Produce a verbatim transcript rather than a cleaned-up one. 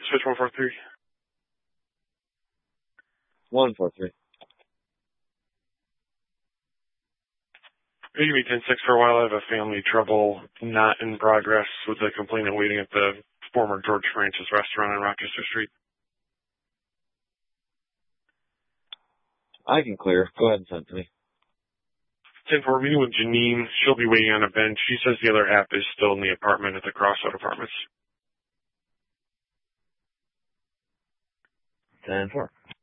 switch one four three. one four three. You can be ten six for a while. I have a family trouble not in progress with the complainant waiting at the former George Francis restaurant on Rochester Street. I can clear. Go ahead and send it to me. ten four, meeting with Janine. She'll be waiting on a bench. She says the other half is still in the apartment at the Crossroad Apartments. ten four.